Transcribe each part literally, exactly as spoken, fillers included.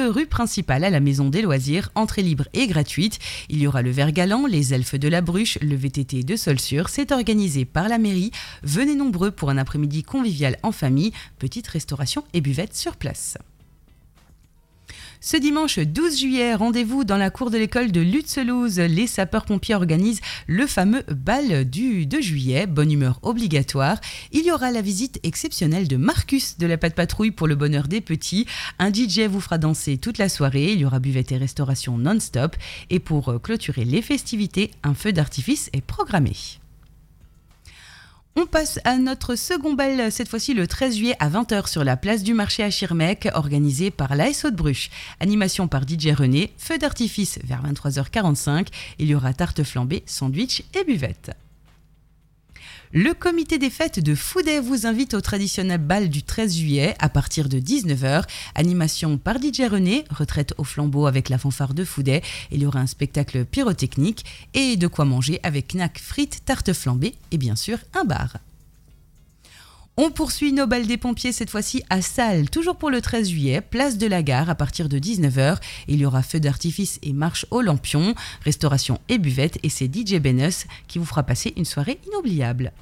rue principale à la Maison des Loisirs, entrée libre et gratuite. Il y aura le Ver Galant, les Elfes de la Bruche, le V T T de Saulxures. C'est organisé par la mairie. Venez nombreux pour un après-midi convivial en famille. Petite restauration et buvette sur place. Ce dimanche douze juillet, rendez-vous dans la cour de l'école de Lutzelouse. Les sapeurs-pompiers organisent le fameux bal du deux juillet, bonne humeur obligatoire. Il y aura la visite exceptionnelle de Marcus de la Patte Patrouille pour le bonheur des petits. Un D J vous fera danser toute la soirée. Il y aura buvette et restauration non-stop. Et pour clôturer les festivités, un feu d'artifice est programmé. On passe à notre second bal, cette fois-ci le treize juillet à vingt heures sur la place du marché à Schirmeck, organisé par l'A S O de Bruches. Animation par D J René, feu d'artifice vers vingt-trois heures quarante-cinq. Il y aura tarte flambée, sandwich et buvette. Le comité des fêtes de Fouday vous invite au traditionnel bal du treize juillet à partir de dix-neuf heures. Animation par D J René, retraite au flambeau avec la fanfare de Fouday. Il y aura un spectacle pyrotechnique et de quoi manger avec knack, frites, tarte flambée et bien sûr un bar. On poursuit nos bals des pompiers cette fois-ci à Salles, toujours pour le treize juillet, place de la Gare à partir de dix-neuf heures. Il y aura feu d'artifice et marche aux lampions, restauration et buvette et c'est D J Benus qui vous fera passer une soirée inoubliable.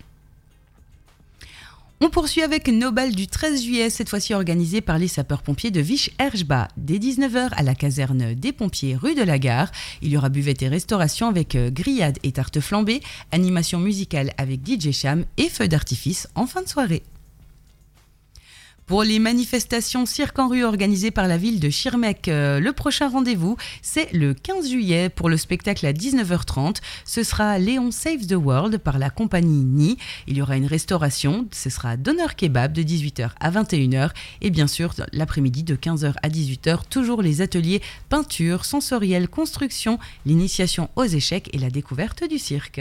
On poursuit avec nos bals du treize juillet, cette fois-ci organisés par les sapeurs-pompiers de Visch-Herschbach. Dès dix-neuf heures à la caserne des pompiers rue de la Gare, il y aura buvette et restauration avec grillade et tarte flambée, animation musicale avec D J Cham et feu d'artifice en fin de soirée. Pour les manifestations cirque en rue organisées par la ville de Schirmeck, euh, le prochain rendez-vous, c'est le quinze juillet pour le spectacle à dix-neuf heures trente. Ce sera Léon Saves the World par la compagnie Ni. Il y aura une restauration, ce sera Doner Kebab de dix-huit heures à vingt et une heures. Et bien sûr, l'après-midi de quinze heures à dix-huit heures, toujours les ateliers peinture, sensorielle, construction, l'initiation aux échecs et la découverte du cirque.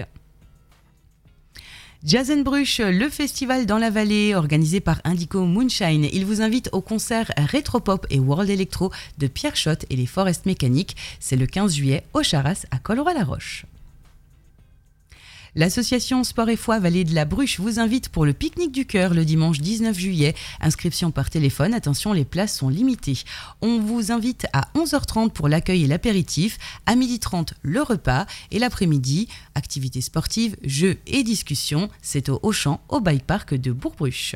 Jazz and Bruches, le festival dans la vallée organisé par Indico Moonshine. Il vous invite au concert Retropop et World Electro de Pierre Schott et les Forest Mécaniques. C'est le quinze juillet au Charras à Colleroy-la-Roche. L'association Sport et Foi Vallée de la Bruche vous invite pour le pique-nique du cœur le dimanche dix-neuf juillet. Inscription par téléphone, attention les places sont limitées. On vous invite à onze heures trente pour l'accueil et l'apéritif, à midi trente le repas et l'après-midi, activités sportives, jeux et discussions. C'est au Auchan, au Bike Park de Bourg-Bruche.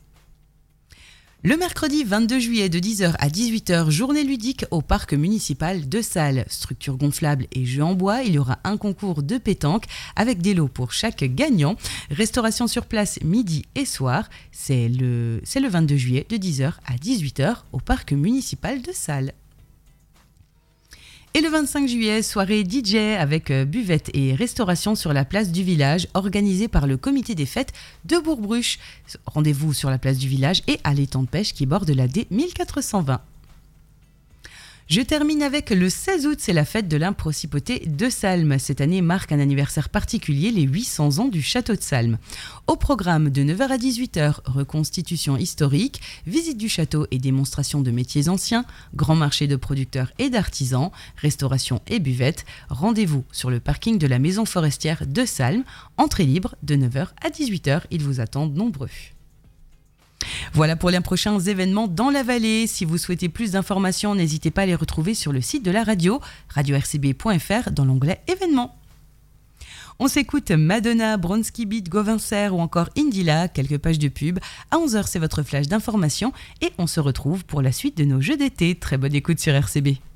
Le mercredi vingt-deux juillet de dix heures à dix-huit heures, journée ludique au parc municipal de Salles. Structure gonflable et jeux en bois, il y aura un concours de pétanque avec des lots pour chaque gagnant. Restauration sur place midi et soir, c'est le, c'est le vingt-deux juillet de dix heures à dix-huit heures au parc municipal de Salles. Et le vingt-cinq juillet, soirée D J avec buvette et restauration sur la place du village, organisée par le comité des fêtes de Bourg-Bruche. Rendez-vous sur la place du village et à l'étang de pêche qui borde la D mille quatre cent vingt. Je termine avec le seize août, c'est la fête de l'Imprincipauté de Salm. Cette année marque un anniversaire particulier, les huit cents ans du château de Salm. Au programme de neuf heures à dix-huit heures, reconstitution historique, visite du château et démonstration de métiers anciens, grand marché de producteurs et d'artisans, restauration et buvette. Rendez-vous sur le parking de la maison forestière de Salm, entrée libre de neuf heures à dix-huit heures. Ils vous attendent nombreux. Voilà pour les prochains événements dans la vallée. Si vous souhaitez plus d'informations, n'hésitez pas à les retrouver sur le site de la radio, radio r c b point f r, dans l'onglet événements. On s'écoute Madonna, Bronski Beat, Govincer ou encore Indila, quelques pages de pub. À onze heures, c'est votre flash d'information et on se retrouve pour la suite de nos jeux d'été. Très bonne écoute sur R C B.